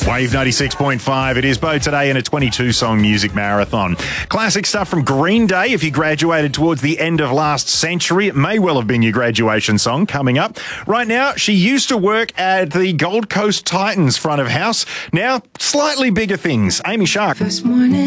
Wave 96.5. It is Bo today in a 22-song music marathon. Classic stuff from Green Day. If you graduated towards the end of last century, it may well have been your graduation song. Coming up right now, she used to work at the Gold Coast Titans front of house. Now, slightly bigger things. Amy Shark.